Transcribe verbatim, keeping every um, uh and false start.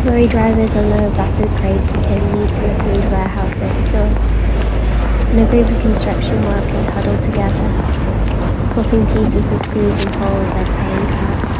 Lorry drivers unload battered crates and take meat to the food warehouse next door. And a group of construction workers huddle together, swapping pieces of screws and poles like playing cards.